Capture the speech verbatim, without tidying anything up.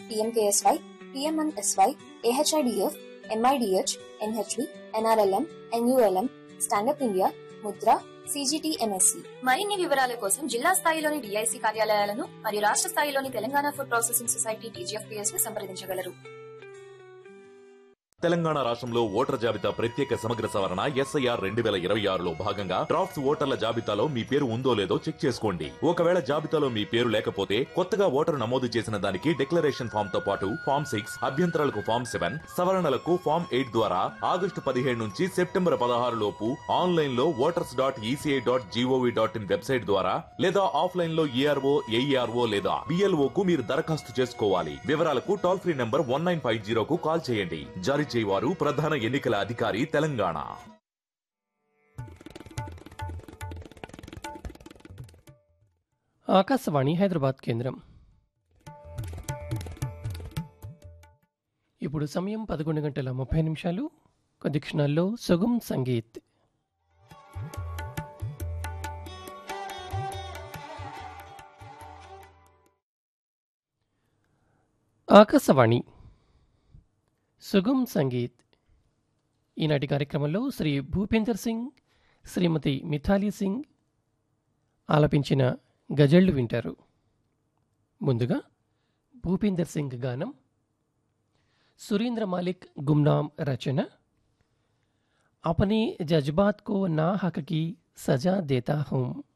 PMKSY, PMNSY, AHIDF, MIDH, NHB, NRLM, NULM, stand up India, Mudra, CGTMSC. మరిన్ని వివరాల కోసం జిల్లా స్థాయిలోని డిఐసి కార్యాలయాలను మరియు రాష్ట్ర స్థాయిలోని Telangana food processing society TGFPS ను సంప్రదించగలరు. తెలంగాణ రాష్ట్రంలో ఓటర్ జాబితా ప్రత్యేక సమగ్ర సవరణ ఎస్ఐఆర్ రెండు వేల ఇరవై ఆరులో భాగంగా డ్రాఫ్ట్స్ ఓటర్ల జాబితాలో మీ పేరు ఉందో లేదో చెక్ చేసుకోండి. ఒకవేళ జాబితాలో మీ పేరు లేకపోతే కొత్తగా ఓటరు నమోదు చేసిన దానికి డిక్లరేషన్ ఫామ్ తో పాటు ఫామ్ సిక్స్, అభ్యంతరాలకు ఫామ్ సెవెన్, సవరణలకు ఫామ్ ఎయిట్ ద్వారా ఆగస్టు పదిహేడు నుంచి సెప్టెంబర్ పదహారు లోపు ఆన్లైన్ లో voters dot ECI dot GOV dot in website ద్వారా లేదా ఆఫ్లైన్ లో ఈఆర్ఓ, ఏఈఆర్ఓ లేదా బిఎల్ఓ కు మీరు దరఖాస్తు చేసుకోవాలి. వివరాలకు toll free number one nine five జీరోకు call చేయండి. జారీ చేయవారు ప్రధాన ఎన్నికల అధికారి తెలంగాణ. ఆకాశవాణి హైదరాబాద్ కేంద్రం. ఇప్పుడు సమయం పదకొండు గంటల ముప్పై నిమిషాలు. కొద్ది క్షణాల్లో సుగం సంగీత్. ఆకాశవాణి సుగం సంగీత్. ఈనాటి కార్యక్రమంలో శ్రీ భూపేందర్ సింగ్, శ్రీమతి మిథాలీ సింగ్ ఆలపించిన గజళ్లు వింటారు. ముందుగా భూపేందర్ సింగ్ గానం, సురేంద్ర మాలిక్ గుమ్నామ్ రచన. अपने जज्बात को ना हक की सजा देता हूँ.